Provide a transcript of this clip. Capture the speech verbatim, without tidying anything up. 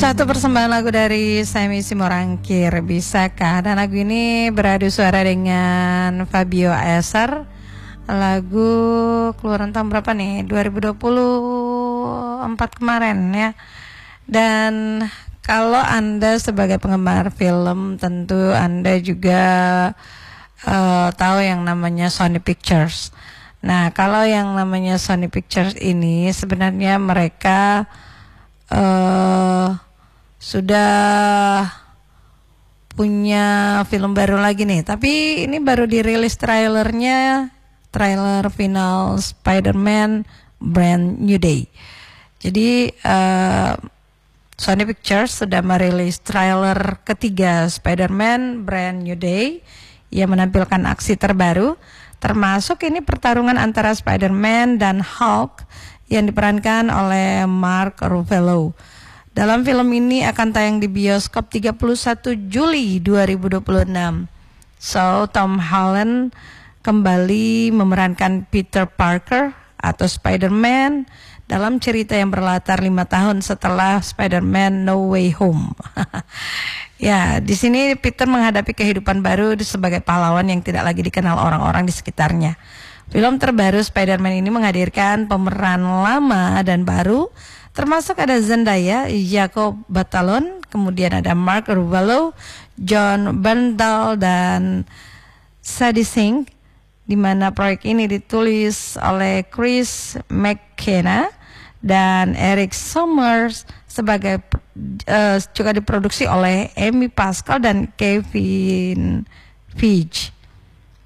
Satu persembahan lagu dari Semi Simorangkir, Bisakah? Dan lagu ini beradu suara dengan Fabio Eser. Lagu keluaran tahun berapa nih? dua ribu dua puluh empat kemarin ya. Dan kalau Anda sebagai penggemar film, tentu Anda juga uh, tahu yang namanya Sony Pictures. Nah, kalau yang namanya Sony Pictures ini sebenarnya mereka uh, sudah punya film baru lagi nih. Tapi ini baru dirilis trailernya, trailer final Spider-Man Brand New Day. Jadi uh, Sony Pictures sudah merilis trailer ketiga Spider-Man Brand New Day yang menampilkan aksi terbaru, termasuk ini pertarungan antara Spider-Man dan Hulk yang diperankan oleh Mark Ruffalo. Dalam film ini akan tayang di bioskop tiga puluh satu Juli dua ribu dua puluh enam. So, Tom Holland kembali memerankan Peter Parker atau Spider-Man dalam cerita yang berlatar lima tahun setelah Spider-Man No Way Home. Ya, di sini Peter menghadapi kehidupan baru sebagai pahlawan yang tidak lagi dikenal orang-orang di sekitarnya. Film terbaru Spider-Man ini menghadirkan pemeran lama dan baru, termasuk ada Zendaya, Jacob Batalon, kemudian ada Mark Ruffalo, John Bernthal, dan Sadie Sink, di mana proyek ini ditulis oleh Chris McKenna dan Eric Sommers sebagai uh, juga diproduksi oleh Amy Pascal dan Kevin Feige.